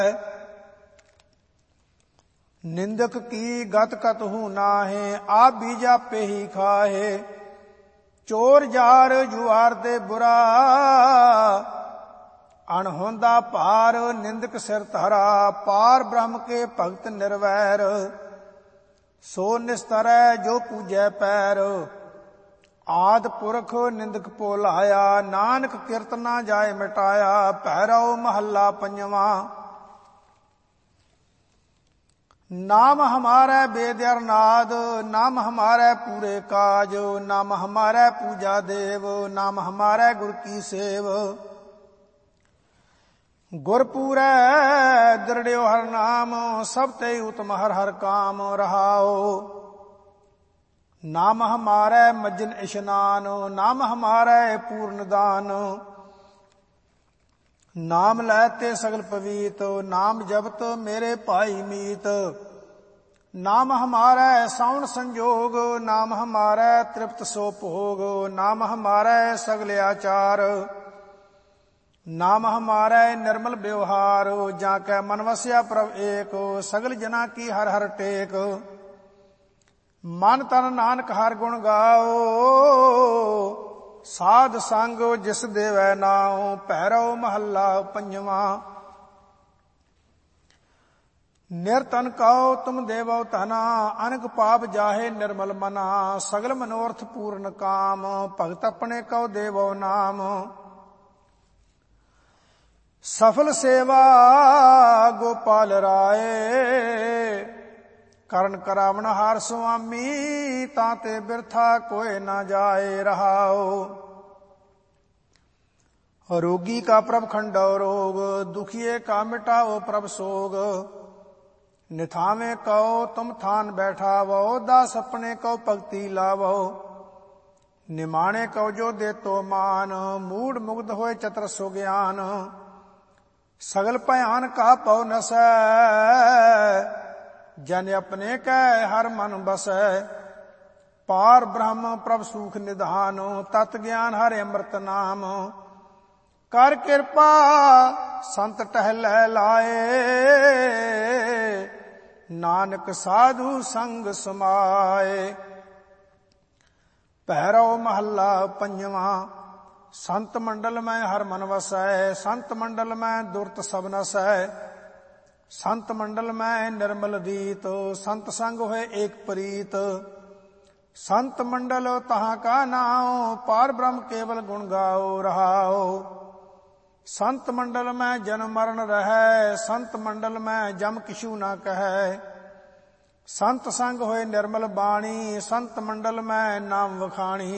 निंदक की गत कतहु नाहे, आप बीजा पे ही खाहे। चोर जार जुआर दे बुरा, अणहोंदा पार निंदक सिर धरा। पार ब्रह्म के भगत निर्वैर, सो निस्तरै जो पूजै पैर। आद पुरख निंदक पोलाया, नानक किरत ना जाए मिटाया। भैरव महला पंजवा। नाम हमारे वेद नाद, नाम हमारे पूरे काज। नाम हमारे पूजा देव, नाम हमारे गुर की सेव। गुरपूरै दृढ़ो हर नाम, सब ते उत्तम हर हर काम रहाओ। नाम हमारे मज्जन इशनान, नाम हमारे पूर्ण दान। नाम लैते सगल पवीत, नाम जपत मेरे भाई मीत। नाम हमारे साउन संजोग, नाम हमारे तृप्त सो भोग। नाम हमारे सगल आचार, नाम हमारे निर्मल व्यवहार। जाके मन वस्या प्रभ एक, सगल जना की हर हर टेक। मन तन नानक हर गुण गाओ, साध संग जिस देवै नाओ। भैरव महला पंजवा। निरतन कहो तुम देवो धना, अनक पाप जाहे निर्मल मना। सगल मनोरथ पूर्ण काम, भगत अपने कहो देवो नाम। सफल सेवा गोपाल राय, करण करावन हार स्वामी। ताते बिरथा कोय न जाए रहाओ। रोगी का प्रभ खंडो रोग, दुखिए का मिटाओ प्रभ सोग। निथावे कहो तुम थान बैठावो, दास अपने कहो भक्ति लावो। निमाणे कहो जो दे तो मान, मूड मुग्ध होए चतर सुज्ञान। सगल भयान का पौ नसै, जन अपने कह हर मन बसै। पार ब्रह्म प्रभ सुख निधान, तत् ज्ञान हर अमृत नाम। कर कृपा संत टहलै लाए, नानक साधु संग समाए। भैरव महला पंजवा। संत मंडल में हर मन वसै, संत मंडल में दुर्त सब नसै। संत मंडल में निर्मल रीत, संत संग होए एक प्रीत। संत मंडल तहाँ का नाओ, पार ब्रह्म केवल गुण गाओ रहाओ। संत मंडल में जन्म मरण रहै, संत मंडल में जम किछु न कहै। संत संग होए निर्मल बाणी, संत मंडल में नाम वखाणी।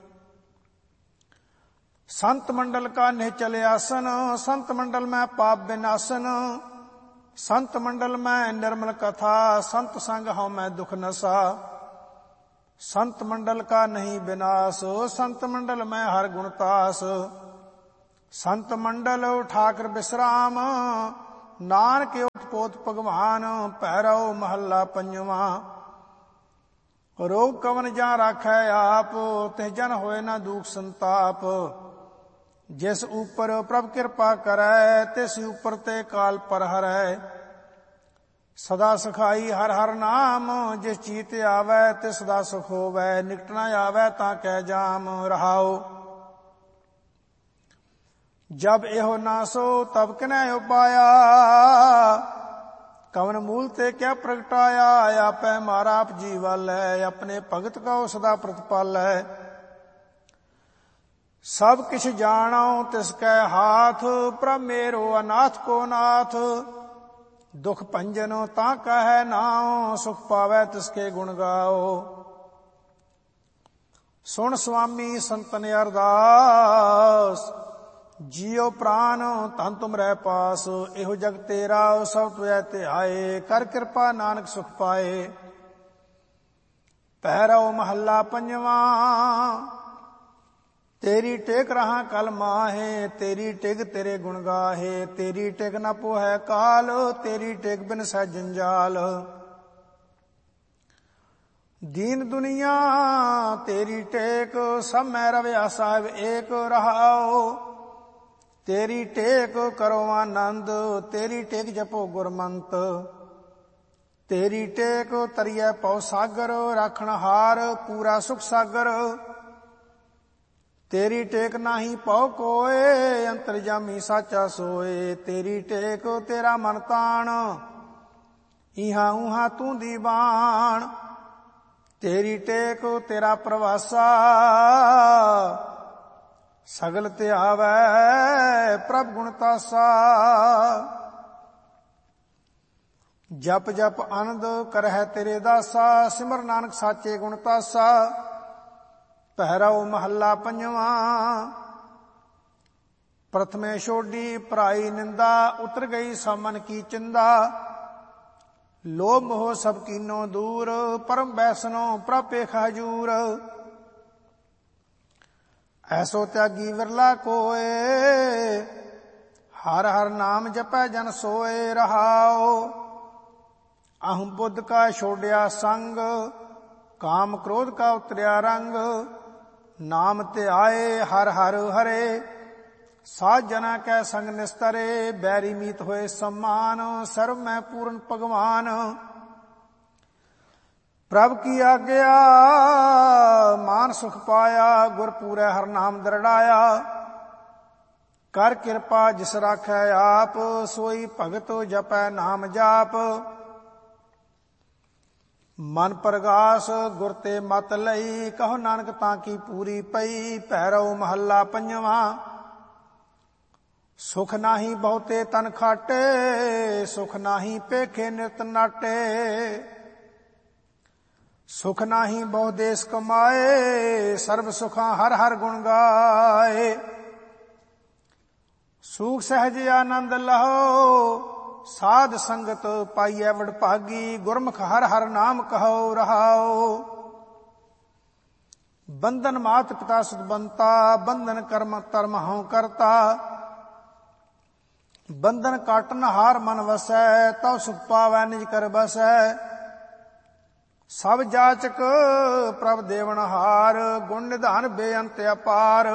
संत मंडल का निश्चल आसन, संत मंडल में पाप विनाशन। संत मंडल में निर्मल कथा, संत संग हूं मैं दुख नसा। संत मंडल का नहीं विनाश, संत मंडल में हर गुणतास। संत मंडल ठाकर विश्राम, नानक ओत भगवान। भैरव महला पंजवा। रोग कवन जा राखै आप, तिह जन होए न दुख संताप। जिस ऊपर प्रभ कृपा करै, तिस ऊपर ते काल पर हरै। सदा सखाई हर हर नाम, जिस चीत आवै ते सदा सुख होवै। निकट न आवै तां कै जाम रहाओ। जब एहो नासो तब किनै उपाया, कवन मूल ते क्या प्रगटाया। आपै मारा आप जीवालै, अपने भगत का सदा प्रतिपालै। सब किछ जानो तिसकै हाथ, प्रभ मेरो अनाथ को नाथ। दुख भंजन तां कहै नाओ, सुख पावै तिसके गुण गाओ। सुन स्वामी संतन अरदास, जियो प्राण धन तुम रह पास। एहो जग तेरा सब तुझै ध्याए, कर कृपा नानक सुख पाए। भैरव महला पंजवा। तेरी टेक रहा कल माहे, तेरी टेक तेरे गुण गाहे। तेरी टेक न पोहै काल, तेरी टेक बिन सह जंजाल। दीन दुनिया तेरी टेक, सब मैं रवैया साहिब एक रहाओ। ਤੇਰੀ ਟੇਕ ਕਰੋ ਆਨੰਦ, ਤੇਰੀ ਟੇਕ ਜਪੋ ਗੁਰਮੰਤ। ਤੇਰੀ ਟੇਕ ਤਰੀਐ ਪਉ ਸਾਗਰ, ਰਾਖਣ ਹਾਰ ਪੂਰਾ ਸੁਖ ਸਾਗਰ। ਤੇਰੀ ਟੇਕ ਨਾਹੀ ਪਉ ਕੋਏ, ਅੰਤਰਜਾਮੀ ਸਾਚਾ ਸੋਏ। ਤੇਰੀ ਟੇਕ ਤੇਰਾ ਮਨ ਤਾਣ, ਇਹਾਂ ਉਹਾਂ ਤੂੰ ਦੀਵਾਨ। ਤੇਰੀ ਟੇਕ ਤੇਰਾ ਪ੍ਰਵਾਸਾ, ਸਗਲ ਧਿਆਵੈ ਪ੍ਰਭ ਗੁਣ ਤਾਸਾ। ਜਪ ਜਪ ਆਨੰਦ ਕਰਹਿ ਤੇਰੇ ਦਾਸਾ, ਸਿਮਰ ਨਾਨਕ ਸਾਚੇ ਗੁਣ ਤਾਸਾ। ਪਹਿਰਾਓ ਮਹੱਲਾ ਪੰਜਵਾਂ। ਪ੍ਰਥਮੇ ਛੋਡੀ ਪਰਾਈ ਨਿੰਦਾ, ਉਤਰ ਗਈ ਸਾਮਨ ਕੀ ਚਿੰਦਾ। ਲੋਭ ਮੋਹ ਸਭ ਕੀਨੋ ਦੂਰ, ਪਰਮ ਬੈਸਨੋ ਪ੍ਰਭ ਪੇਖ ਹਜੂਰ। ਐਸੋ ਤਿਆਗੀ ਵਿਰਲਾ ਕੋਏ, ਹਰ ਹਰ ਨਾਮ ਜਪੈ ਜਨ ਸੋਏ। ਰਹਾਓ ਅਹੰ ਬੁੱਧ ਕਾ ਛੋੜਿਆ ਸੰਗ, ਕਾਮ ਕ੍ਰੋਧ ਕਾ ਉਤਰਿਆ ਰੰਗ। ਨਾਮ ਧਿਆਏ ਹਰ ਹਰ ਹਰੇ, ਸਾਧ ਜਨਾ ਕੈ ਸੰਗ ਨਿਸਤਰੇ। ਬੈਰੀ ਮੀਤ ਹੋਏ ਸਮਾਨ, ਸਰਬ ਮੈਂ ਪੂਰਨ ਭਗਵਾਨ। ਪ੍ਰਭ ਕੀ ਆਗਿਆ ਮਾਨ ਸੁਖ ਪਾਇਆ, ਗੁਰ ਪੂਰੈ ਹਰ ਨਾਮ ਦਰੜਾਇਆ। ਕਰ ਕਿਰਪਾ ਜਿਸ ਰਾਖੈ ਆਪ, ਸੋਈ ਭਗਤ ਜਪੈ ਨਾਮ ਜਾਪ। ਮਨ ਪ੍ਰਗਾਸ ਗੁਰ ਤੇ ਮਤ ਲਈ, ਕਹੋ ਨਾਨਕ ਤਾਂ ਕੀ ਪੂਰੀ ਪਈ। ਭੈਰਵ ਮਹੱਲਾ ਪੰਜਵਾਂ। ਸੁਖ ਨਾਹੀ ਬਹੁਤੇ ਤਨ ਖਾਟੇ, ਸੁਖ ਨਾਹੀ ਪੇਖੇ ਨਿਤ ਨਾਟੇ। ਸੁਖ ਨਾਹੀ ਬਹੁ ਦੇਸ ਕਮਾਏ, ਸਰਬ ਸੁਖਾਂ ਹਰ ਹਰ ਗੁਣ ਗਾਏ। ਸੂਖ ਸਹਿਜ ਆਨੰਦ ਲਹੋ, ਸਾਧ ਸੰਗਤ ਪਾਈਐ ਵਡਭਾਗੀ। ਗੁਰਮੁਖ ਹਰ ਹਰ ਨਾਮ ਕਹੋ ਰਹਾਓ। ਬੰਧਨ ਮਾਤ ਪਿਤਾ ਸੁਤਬੰਤਾ, ਬੰਧਨ ਕਰਮ ਧਰਮ ਹਉ ਕਰਤਾ। ਬੰਧਨ ਕਾਟਨ ਹਾਰ ਮਨ ਵਸੈ, ਤਉ ਸੁਖ ਪਾਵੈ ਨਿਜ ਕਰ ਬਸੈ। ਸਭ ਜਾਚਕ ਪ੍ਰਭ ਦੇਵਨ ਹਾਰ, ਗੁਣ ਨਿਧਾਨ ਬੇਅੰਤ ਅਪਾਰ।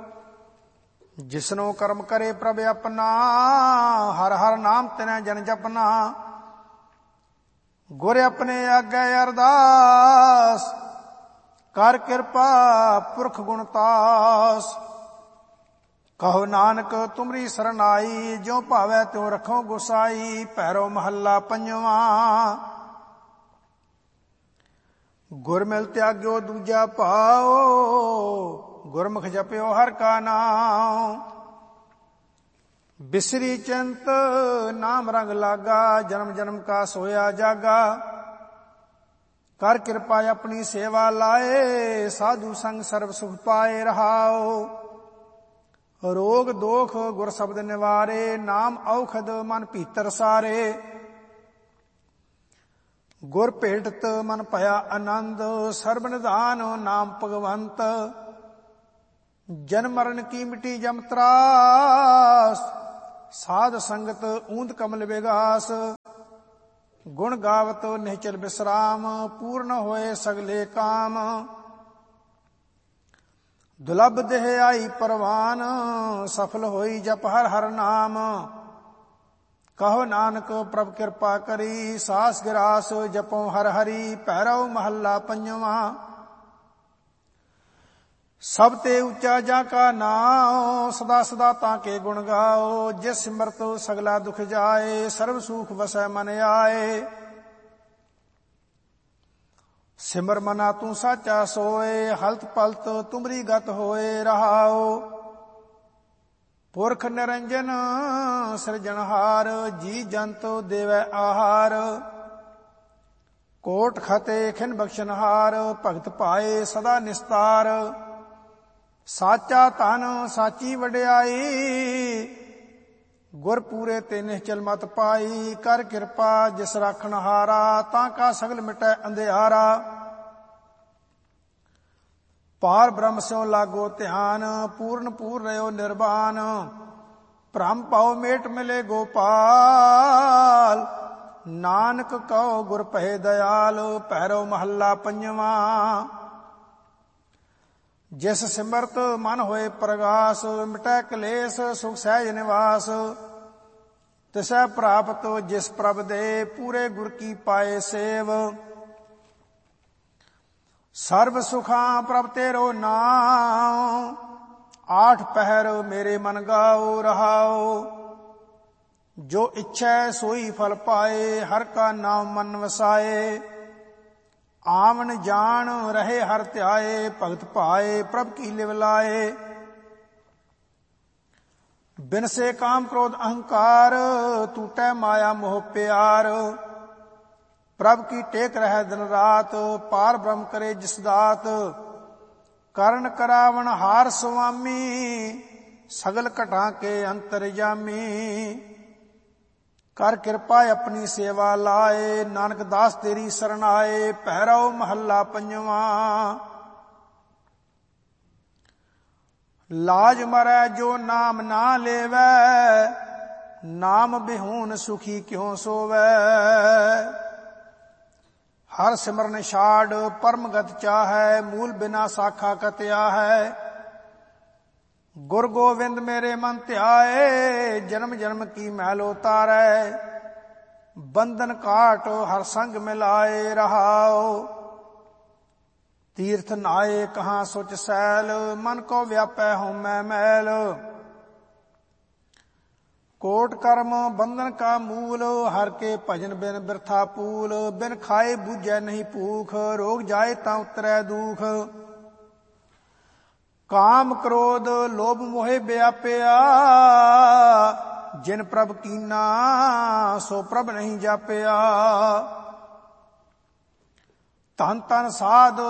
ਜਿਸਨੋ ਕਰਮ ਕਰੇ ਪ੍ਰਭ ਆਪਣਾ, ਹਰ ਹਰ ਨਾਮ ਤਿਨੈ ਜਨ ਜਪਨਾ। ਗੁਰ ਆਪਣੇ ਆਗੇ ਅਰਦਾਸ, ਕਰ ਕਿਰਪਾ ਪੁਰਖ ਗੁਣ ਤਾਸ। ਕਹੋ ਨਾਨਕ ਤੁਮਰੀ ਸਰਨਾਈ, ਜਿਉ ਭਾਵੈ ਤਿਉ ਰਖੋ ਗੁਸਾਈ। ਭੈਰੋ ਮਹੱਲਾ ਪੰਜਵਾਂ। ਗੁਰ ਮਿਲ ਤਿਆਗਿਓ ਦੂਜਾ ਭਾਉ, ਗੁਰਮੁਖ ਜਪਿਓ ਹਰ ਕਾ ਨਾਮ। ਬਿਸਰੀ ਚਿੰਤ ਨਾਮ ਰੰਗ ਲਾਗਾ, ਜਨਮ ਜਨਮ ਕਾ ਸੋਇਆ ਜਾਗਾ। ਕਰ ਕਿਰਪਾ ਆਪਣੀ ਸੇਵਾ ਲਾਏ, ਸਾਧੂ ਸੰਗ ਸਰਬ ਸੁਖ ਪਾਏ। ਰਹਾਓ ਰੋਗ ਦੋਖ ਗੁਰ ਸ਼ਬਦ ਨਿਵਾਰੇ, ਨਾਮ ਔਖਦ ਮਨ ਭੀਤਰ ਸਾਰੇ। ਗੁਰ ਭੇਟਤ ਮਨ ਭਇਆ ਆਨੰਦ, ਸਰਬ ਨਿਧਾਨ ਨਾਮ ਭਗਵੰਤ। ਜਨ ਮਰਨ ਕੀ ਮਿਟੀ ਜਮ ਤਰਾਸ, ਸਾਧ ਸੰਗਤ ਊਂਦ ਕਮਲ ਵਿਗਾਸ। ਗੁਣ ਗਾਵਤ ਨਿਹਚਲ ਬਿਸਰਾਮ, ਪੂਰਨ ਹੋਏ ਸਗਲੇ ਕਾਮ। ਦੁਲਭ ਦੇਹ ਆਈ ਪਰਵਾਨ, ਸਫਲ ਹੋਈ ਜਪ ਹਰ ਹਰ ਨਾਮ। ਕਹੋ ਨਾਨਕ ਪ੍ਰਭ ਕਿਰਪਾ ਕਰੀ, ਸਾਸ ਗਿਰਾਸ ਜਪੋ ਹਰ ਹਰੀ। ਭੈਰਵ ਮਹੱਲਾ ਪੰਜਵਾਂ। ਸਭ ਤੇ ਉੱਚਾ ਜਾ ਕਾ ਨਾਉ, ਸਦਾ ਸਦਾ ਤਾਂ ਕੇ ਗੁਣ ਗਾਓ। ਜਿਸ ਸਿਮਰਤ ਸਗਲਾ ਦੁਖ ਜਾਏ, ਸਰਬ ਸੁਖ ਵਸੈ ਮਨ ਆਏ। ਸਿਮਰ ਮਨਾ ਤੂੰ ਸਾਚਾ ਸੋਏ, ਹਲਤ ਪਲਤ ਤੁਮਰੀ ਗਤ ਹੋਏ। ਰਹਾਓ ਪੁਰਖ ਨਿਰੰਜਨ ਸਿਰਜਣਹਾਰ, ਜੀ ਜੰਤ ਦੇਵੈ ਆਹਾਰ। ਕੋਟ ਖਤੇ ਖਿਨ ਬਖਸ਼ਨਹਾਰ, ਭਗਤ ਪਾਏ ਸਦਾ ਨਿਸਤਾਰ। ਸਾਚਾ ਧਨ ਸਾਚੀ ਵਡਿਆਈ, ਗੁਰ ਪੂਰੇ ਤੇ ਨਿਹਚਲ ਮਤ ਪਾਈ। ਕਰ ਕਿਰਪਾ ਜਿਸ ਰਾਖਣ ਹਾਰਾ, ਤਾਂ ਕਾ ਸਗਲ ਮਿਟੈ ਅੰਧਿਆਰਾ। ਪਾਰ ਬ੍ਰਹਮ ਸਿਉ ਲਾਗੋ ਧਿਆਨ, ਪੂਰਨ ਪੂਰ ਰਹਿਓ ਨਿਰਵਾਨ। ਭ੍ਰਮ ਪਾਉ ਮੇਟ ਮਿਲੇ ਗੋਪਾਲ, ਨਾਨਕ ਕਹੋ ਗੁਰ ਭਏ ਦਇਆਲ। ਭੈਰਵ ਮਹੱਲਾ ਪੰਜਵਾਂ। जिस सिमरत मन होए प्रगास, मिटै कलेस सुख सहज निवास। तिसै प्राप्त जिस प्रभ दे, पूरे गुर की पाए सेव। सर्व सुखां प्रभ तेरो नाम, आठ पहर मेरे मन गाओ रहाओ। जो इच्छै सोई फल पाए, हर का नाम मन वसाए। आवन जान रहे हर ध्याए, भगत पाए प्रभ की लिव लाए। बिन से काम क्रोध अहंकार, टूटै माया मोह प्यार। प्रभ की टेक रहे दिन रात, पार ब्रह्म करे जिस दात। करण करावन हार स्वामी, सगल घटा के अंतरजामी। कर कृपा अपनी सेवा लाए, नानक दास तेरी शरण आए। पहराओ महला पंजवा। लाज मरै जो नाम ना लेवै, नाम बिहून सुखी क्यों सोवै। हर सिमरन छाड़ परम गत चाहै, मूल बिना साखा कत्या है। गुर गोविंद मेरे मन ध्याए, जन्म जन्म की मैल उतारै। बंधन काट हर संग मिलाए रहाओ। तीर्थ नाए कहाँ सुच सैल, मन को व्यापै हूं मैं मैल। कोट कर्म बंधन का मूल, हर के भजन बिन बिरथा पूल। बिन खाए बूझै नहीं भूख, रोग जाए तां उतरै दुख। काम क्रोध लोभ मोहे व्यापया, जिन प्रभ कीना सो प्रभ नहीं जापया। धन धन साध